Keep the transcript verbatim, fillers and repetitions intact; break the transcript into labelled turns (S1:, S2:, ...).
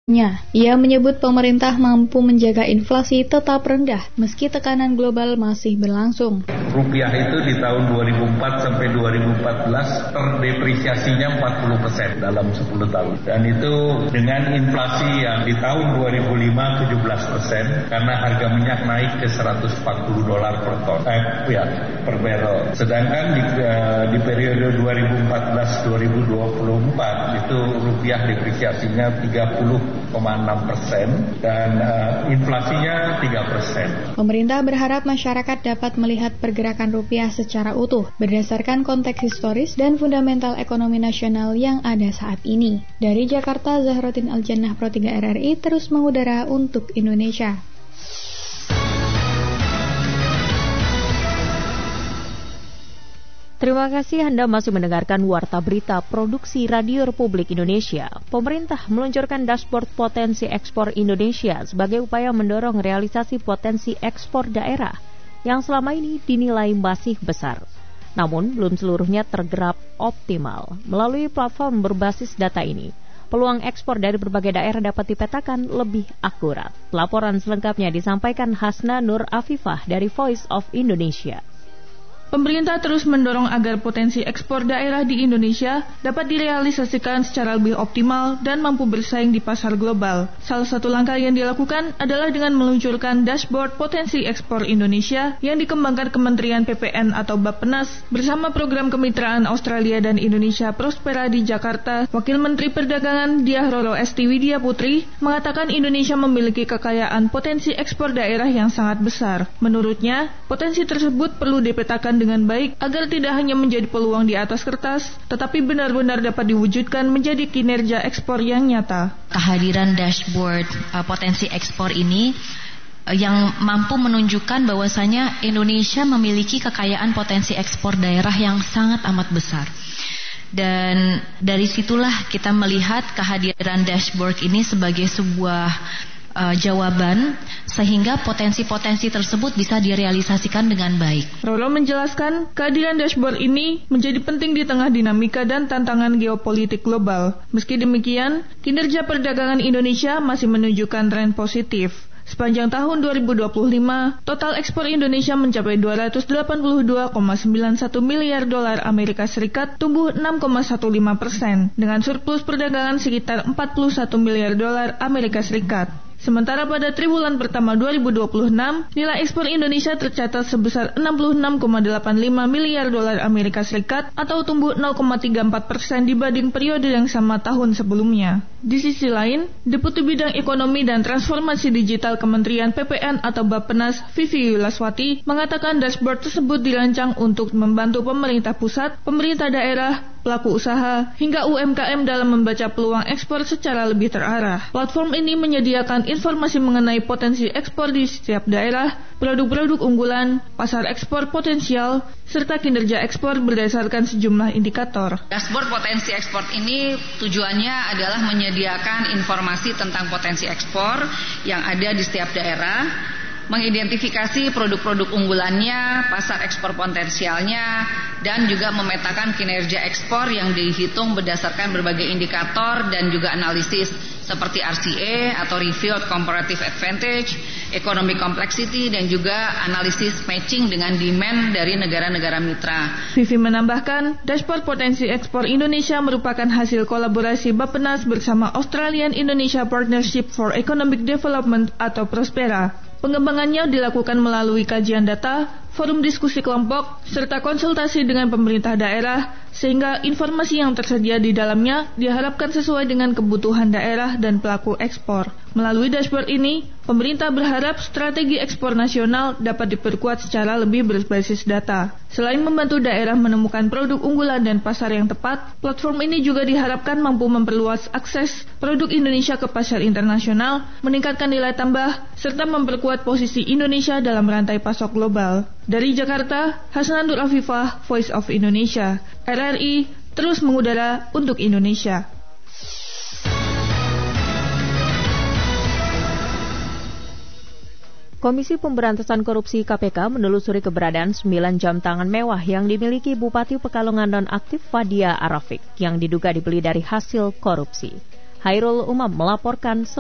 S1: Ia menyebut pemerintah mampu menjaga inflasi tetap rendah meski tekanan global masih berlangsung.
S2: Rupiah itu di tahun dua ribu empat sampai dua ribu empat belas terdepresiasinya empat puluh persen dalam sepuluh tahun. Dan itu dengan inflasi yang di tahun dua ribu lima tujuh belas persen karena harga minyak naik ke seratus empat puluh dolar per ton, eh, ya, per barrel. Sedangkan di, uh, di periode dua ribu empat belas sampai dua ribu dua puluh empat itu rupiah depresiasinya tiga puluh koma enam persen dan uh, inflasinya tiga persen.
S1: Pemerintah berharap masyarakat dapat melihat pergerakan rupiah secara utuh berdasarkan konteks historis dan fundamental ekonomi nasional yang ada saat ini. Dari Jakarta, Zahrotin Aljannah Pro tiga R R I terus mengudara untuk Indonesia.
S3: Terima kasih Anda masih mendengarkan Warta Berita Produksi Radio Republik Indonesia. Pemerintah meluncurkan dashboard potensi ekspor Indonesia sebagai upaya mendorong realisasi potensi ekspor daerah yang selama ini dinilai masih besar. Namun, belum seluruhnya tergerap optimal. Melalui platform berbasis data ini, peluang ekspor dari berbagai daerah dapat dipetakan lebih akurat. Laporan selengkapnya disampaikan Hasna Nur Afifah dari Voice of Indonesia.
S4: Pemerintah terus mendorong agar potensi ekspor daerah di Indonesia dapat direalisasikan secara lebih optimal dan mampu bersaing di pasar global. Salah satu langkah yang dilakukan adalah dengan meluncurkan dashboard potensi ekspor Indonesia yang dikembangkan Kementerian P P N atau Bappenas bersama program kemitraan Australia dan Indonesia Prospera di Jakarta. Wakil Menteri Perdagangan Diah Roro Esti Widya Putri mengatakan Indonesia memiliki kekayaan potensi ekspor daerah yang sangat besar. Menurutnya, potensi tersebut perlu dipetakan dengan baik agar tidak hanya menjadi peluang di atas kertas, tetapi benar-benar dapat diwujudkan menjadi kinerja ekspor yang nyata.
S5: Kehadiran dashboard uh, potensi ekspor ini uh, yang mampu menunjukkan bahwasanya Indonesia memiliki kekayaan potensi ekspor daerah yang sangat amat besar. Dan dari situlah kita melihat kehadiran dashboard ini sebagai sebuah Uh, jawaban sehingga potensi-potensi tersebut bisa direalisasikan dengan baik.
S4: Roro menjelaskan kehadiran dashboard ini menjadi penting di tengah dinamika dan tantangan geopolitik global. Meski demikian, kinerja perdagangan Indonesia masih menunjukkan tren positif. Sepanjang tahun dua ribu dua puluh lima, total ekspor Indonesia mencapai dua ratus delapan puluh dua koma sembilan satu miliar dolar Amerika Serikat, tumbuh enam koma lima belas persen, dengan surplus perdagangan sekitar empat puluh satu miliar dolar Amerika Serikat. Sementara pada triwulan pertama dua ribu dua puluh enam, nilai ekspor Indonesia tercatat sebesar enam puluh enam koma delapan lima miliar dolar Amerika Serikat atau tumbuh nol koma tiga empat persen dibanding periode yang sama tahun sebelumnya. Di sisi lain, Deputi Bidang Ekonomi dan Transformasi Digital Kementerian P P N atau Bappenas, Vivi Yulaswati, mengatakan dashboard tersebut dirancang untuk membantu pemerintah pusat, pemerintah daerah, pelaku usaha, hingga U M K M dalam membaca peluang ekspor secara lebih terarah. Platform ini menyediakan informasi mengenai potensi ekspor di setiap daerah, produk-produk unggulan, pasar ekspor potensial, serta kinerja ekspor berdasarkan sejumlah indikator.
S6: Dashboard potensi ekspor ini tujuannya adalah menyediakan informasi tentang potensi ekspor yang ada di setiap daerah, mengidentifikasi produk-produk unggulannya, pasar ekspor potensialnya, dan juga memetakan kinerja ekspor yang dihitung berdasarkan berbagai indikator dan juga analisis seperti R C A atau Review of Comparative Advantage, Economic Complexity, dan juga analisis matching dengan demand dari negara-negara mitra.
S4: Vivi menambahkan, dashboard potensi ekspor Indonesia merupakan hasil kolaborasi Bappenas bersama Australian Indonesia Partnership for Economic Development atau Prospera. Pengembangannya dilakukan melalui kajian data, forum diskusi kelompok, serta konsultasi dengan pemerintah daerah, sehingga informasi yang tersedia di dalamnya diharapkan sesuai dengan kebutuhan daerah dan pelaku ekspor. Melalui dashboard ini, pemerintah berharap strategi ekspor nasional dapat diperkuat secara lebih berbasis data. Selain membantu daerah menemukan produk unggulan dan pasar yang tepat, platform ini juga diharapkan mampu memperluas akses produk Indonesia ke pasar internasional, meningkatkan nilai tambah, serta memperkuat posisi Indonesia dalam rantai pasok global. Dari Jakarta, Hasna Nur Afifah, Voice of Indonesia, R R I, terus mengudara untuk Indonesia.
S3: Komisi Pemberantasan Korupsi K P K menelusuri keberadaan sembilan jam tangan mewah yang dimiliki Bupati Pekalongan nonaktif Fadia Arafik yang diduga dibeli dari hasil korupsi. Hairul Umam melaporkan